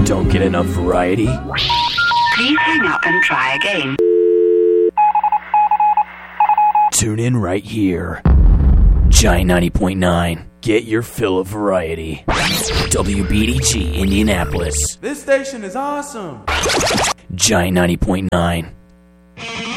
Don't get enough variety? Please hang up and try again. Tune in right here. Giant 90.9. Get your fill of variety. WBDG Indianapolis. This station is awesome. Giant 90.9.